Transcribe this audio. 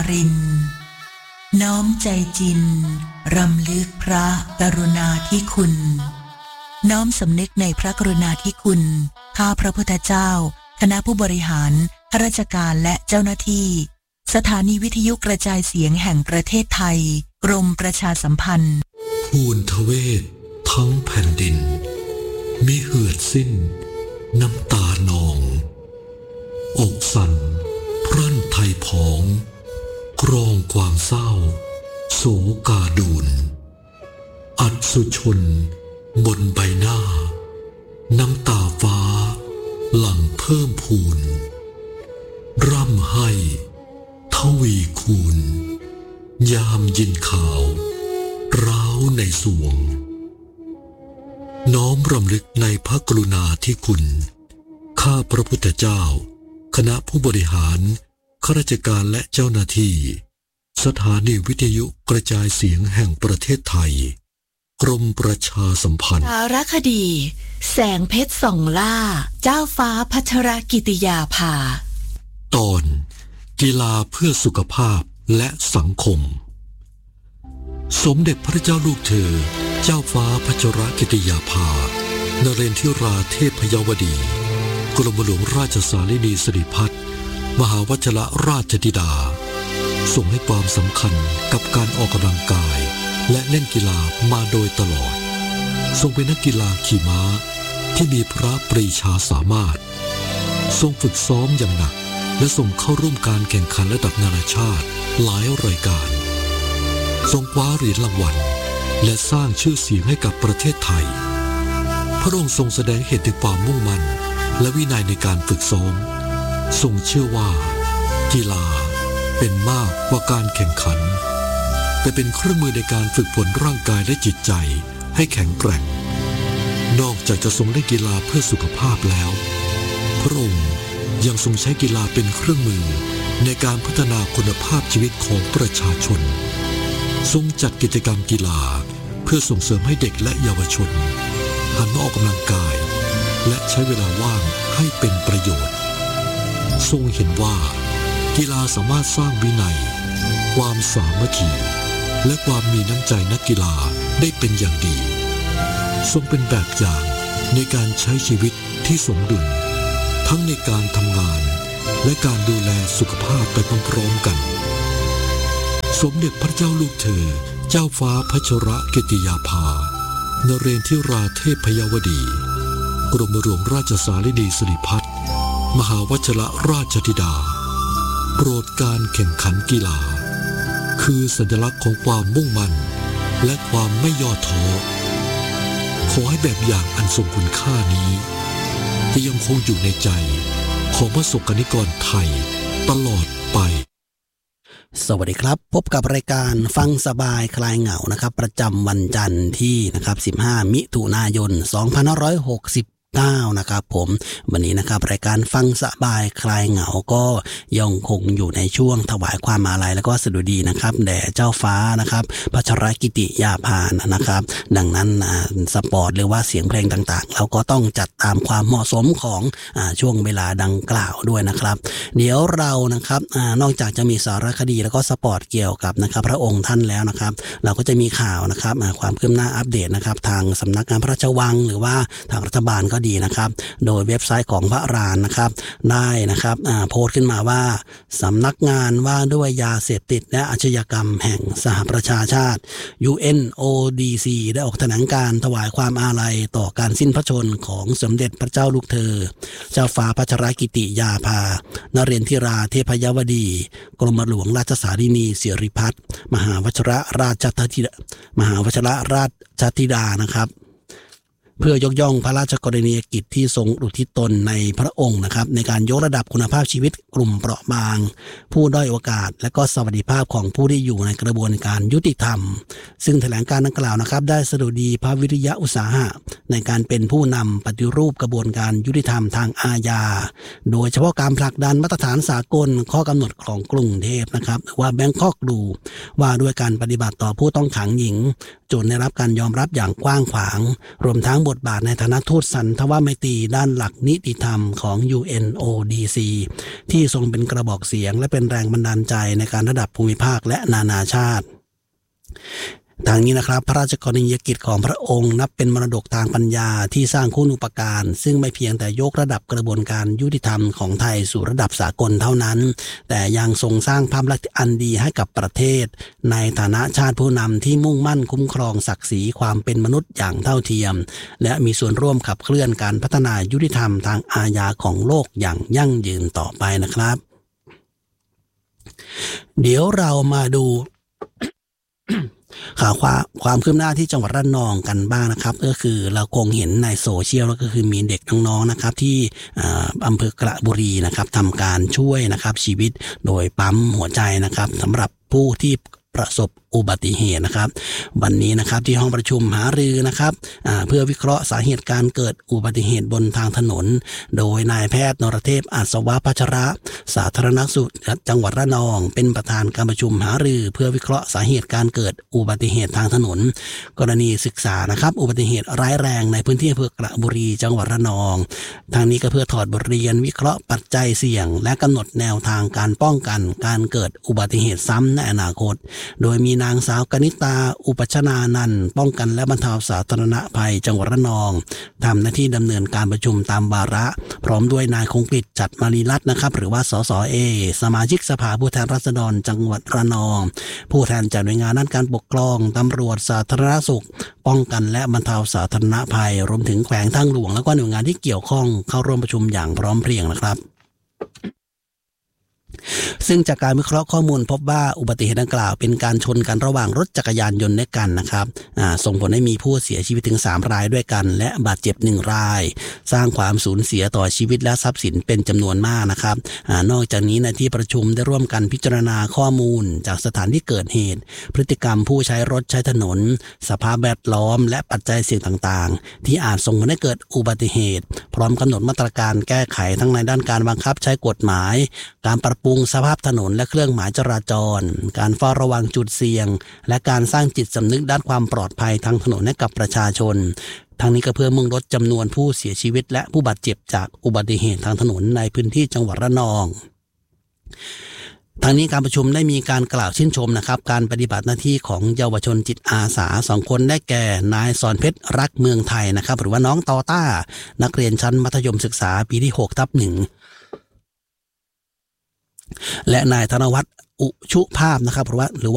รินทร์น้อมใจจริงรำลึกพระกรุณาธิคุณน้อมสำนึกในพระกรุณาธิคุณข้าพระพุทธเจ้าคณะผู้บริหารข้าราชการและเจ้าหน้าที่สถานีวิทยุกระจายเสียงแห่งประเทศไทยกรมประชาสัมพันธ์ภูนทเวศทั้งแผ่นดินมิเหือดสิ้นน้ำตานองอกสั่นพรั่นไทยผองกรองความเศร้าโศกาดูนอัศชนบนใบหน้าน้ำตาฟ้าหลั่งเพิ่มพูนร่ำให้ทวีคูณยามยินข่าวร้าวในสวงน้อมรำลึกในพระกรุณาธิคุณข้าพระพุทธเจ้าคณะผู้บริหารข้าราชการและเจ้าหน้าที่สถานีวิทยุกระจายเสียงแห่งประเทศไทยกรมประชาสัมพันธ์สารคดีแสงเพชรส่องล่าเจ้าฟ้าพัชรกิติยาภาตอนกีฬาเพื่อสุขภาพและสังคมสมเด็จพระเจ้าลูกเธอเจ้าฟ้าพัชรกิติยาภานเรนทิราเทพยวดีกรมหลวงราชสารินีสิริพัฒน์มหาวชิรราชธิดาทรงให้ความสำคัญกับการออกกำลังกายและเล่นกีฬามาโดยตลอดทรงเป็นนักกีฬาขี่ม้าที่มีพระปรีชาสามารถทรงฝึกซ้อมอย่างหนักและทรงเข้าร่วมการแข่งขันระดับนานาชาติหลายรายการทรงคว้าเหรียญรางวัลและสร้างชื่อเสียงให้กับประเทศไทยพระองค์ทรงแสดงเห็นถึงความมุ่งมั่นและวินัยในการฝึกซ้อมทรงเชื่อว่ากีฬาเป็นมากกว่าการแข่งขันแต่เป็นเครื่องมือในการฝึกฝนร่างกายและจิตใจให้แข็งแกร่งนอกจากจะทรงเล่นกีฬาเพื่อสุขภาพแล้วพระองค์ยังทรงใช้กีฬาเป็นเครื่องมือในการพัฒนาคุณภาพชีวิตของประชาชนทรงจัดกิจกรรมกีฬาเพื่อส่งเสริมให้เด็กและเยาวชนหันมาออกกำลังกายและใช้เวลาว่างให้เป็นประโยชน์ทรงเห็นว่ากีฬาสามารถสร้างวินัยความสามัคคีและความมีน้ำใจนักกีฬาได้เป็นอย่างดีทรงเป็นแบบอย่างในการใช้ชีวิตที่สมดุลทั้งในการทำงานและการดูแลสุขภาพไปพร้อมๆกันสมเด็จพระเจ้าลูกเธอเจ้าฟ้าพัชรกิติยาภานเรนทิราเทพยวดีกรมหลวงราชสารินีสิริพัฒน์มหาวชิรราชธิดาโปรดการแข่งขันกีฬาคือสัญลักษณ์ของความมุ่งมั่นและความไม่ย่อท้อขอให้แบบอย่างอันทรงคุณค่านี้จะยังคงอยู่ในใจของประสบกนิกรไทยตลอดไปสวัสดีครับพบกับรายการฟังสบายคลายเหงานะครับประจำวันจันทร์ที่15 มิถุนายน 2569นะครับผมวันนี้นะครับรายการฟังสบายคลายเหงาก็ยังคงอยู่ในช่วงถวายความอาลัยแล้วก็สดุดีนะครับแด่เจ้าฟ้านะครับพัชรกิติยาภานะครับดังนั้นสปอร์ตหรือว่าเสียงเพลงต่างๆเราก็ต้องจัดตามความเหมาะสมของช่วงเวลาดังกล่าวด้วยนะครับเดี๋ยวเรานะครับนอกจากจะมีสารคดีแล้วก็สปอร์ตเกี่ยวกับนะครับพระองค์ท่านแล้วนะครับเราก็จะมีข่าวนะครับความคืบหน้าอัปเดตนะครับทางสำนักงานพระราชวังหรือว่าทางรัฐบาลก็ดีนะครับโดยเว็บไซต์ของพระรานนะครับได้นะครับโพสต์ขึ้นมาว่าสำนักงานว่าด้วยยาเสพติดและอาชญากรรมแห่งสหประชาชาติ UNODC ได้ออกแถลงการถวายความอาลัยต่อการสิ้นพระชนม์ของสมเด็จพระเจ้าลูกเธอเจ้าฟ้าพัชรกิติยาภานเรนทิราเทพยวดีกรมหลวงราชสารินีสิริพัฒน์มหาวชิรราชธิดานะครับเพื่อยกย่องพระราชกรณียกิจที่ทรงอุทิศตนในพระองค์นะครับในการยกระดับคุณภาพชีวิตกลุ่มเปราะบางผู้ด้อยโอกาสและก็สวัสดิภาพของผู้ที่อยู่ในกระบวนการยุติธรรมซึ่งแถลงการดังกล่าวนะครับได้สดุดีพระวิริยะอุตสาหะในการเป็นผู้นำปฏิรูปกระบวนการยุติธรรมทางอาญาโดยเฉพาะการผลักดันมาตรฐานสากลข้อกำหนดของกรุงเทพนะครับหรือว่าแบงคอกดูว่าด้วยการปฏิบัติต่อผู้ต้องขังหญิงจนได้รับการยอมรับอย่างกว้างขวางรวมทั้งบทบาทในฐานะทูตสันทวไมตรีด้านหลักนิติธรรมของ UNODC ที่ทรงเป็นกระบอกเสียงและเป็นแรงบันดาลใจในการระดับภูมิภาคและนานาชาติทางนี้นะครับพระราชกรณียกิจของพระองค์นับเป็นมรดกทางปัญญาที่สร้างคุณูปการซึ่งไม่เพียงแต่ยกระดับกระบวนการยุติธรรมของไทยสู่ระดับสากลเท่านั้นแต่ยังทรงสร้างภาพลักษณ์อันดีให้กับประเทศในฐานะชาติผู้นำที่มุ่งมั่นคุ้มครองศักดิ์ศรีความเป็นมนุษย์อย่างเท่าเทียมและมีส่วนร่วมขับเคลื่อนการพัฒนายุติธรรมทางอาญาของโลกอย่างยั่งยืนต่อไปนะครับเดี๋ยวเรามาดูข่าวความคืบหน้าที่จังหวัดระนองกันบ้างนะครับก็คือเราคงเห็นในโซเชียลแล้วก็คือมีเด็กน้องๆนะครับที่อำเภอกระบุรีนะครับทำการช่วยนะครับชีวิตโดยปั๊มหัวใจนะครับสำหรับผู้ที่ประสบอุบัติเหตุนะครับวันนี้นะครับที่ห้องประชุมหารือนะครับเพื่อวิเคราะห์สาเหตุการเกิดอุบัติเหตุบนทางถนนโดยนายแพทย์นรเทพอัศวพัชระสาธารณสุขจังหวัดระนองเป็นประธานการประชุมหารือเพื่อวิเคราะห์สาเหตุการเกิดอุบัติเหตุทางถนนกรณีศึกษานะครับอุบัติเหตุร้ายแรงในพื้นที่อำเภอกระบุรีจังหวัดระนองทางนี้ก็เพื่อถอดบทเรียนวิเคราะห์ปัจจัยเสี่ยงและกำหนดแนวทางการป้องกันการเกิดอุบัติเหตุซ้ำในอนาคตโดยมีนางสาวกนิตาอุปชนานันท์ป้องกันและบรรเทาสาธารณภัยจังหวัดระนองทำหน้าที่ดำเนินการประชุมตามวาระพร้อมด้วยนายคงกฤษจัดมารีรัตน์นะครับหรือว่าสสเอสมาชิกสภาผู้แทนราษฎรจังหวัดระนองผู้แทนจากหน่วยงานด้านการปกครองตำรวจสาธารณสุขป้องกันและบรรเทาสาธารณภัยรวมถึงแขวงทางหลวงและก็หน่วยงานที่เกี่ยวข้องเข้าร่วมประชุมอย่างพร้อมเพรียงนะครับซึ่งจากการวิเคราะห์ข้อมูลพบว่าอุบัติเหตุดังกล่าวเป็นการชนกันระหว่างรถจักรยานยนต์ด้วยกันนะครับส่งผลให้มีผู้เสียชีวิตถึง3รายด้วยกันและบาดเจ็บ1รายสร้างความสูญเสียต่อชีวิตและทรัพย์สินเป็นจำนวนมากนะครับนอกจากนี้ในที่ประชุมได้ร่วมกันพิจารณาข้อมูลจากสถานที่เกิดเหตุพฤติกรรมผู้ใช้รถใช้ถนนสภาพแวดล้อมและปัจจัยเสี่ยงต่างๆที่อาจส่งผลให้เกิดอุบัติเหตุพร้อมกำหนดมาตรการแก้ไขทั้งในด้านการบังคับใช้กฎหมายการปรับปรุงสภาพถนนและเครื่องหมายจราจรการเฝ้าระวังจุดเสี่ยงและการสร้างจิตสำนึกด้านความปลอดภัยทางถนนให้กับประชาชนทั้งนี้ก็เพื่อมุ่งลดจำนวนผู้เสียชีวิตและผู้บาดเจ็บจากอุบัติเหตุทางถนนในพื้นที่จังหวัดระนองทางนี้การประชุมได้มีการกล่าวชื่นชมนะครับการปฏิบัติหน้าที่ของเยาวชนจิตอาสา2คนได้แก่นายสอนเพชรรักเมืองไทยนะครับหรือว่าน้องตอต้านักเรียนชั้นมัธยมศึกษาปีที่ 6/1และนายธนวัฒน์อุชุภาพนะครับหรือว่า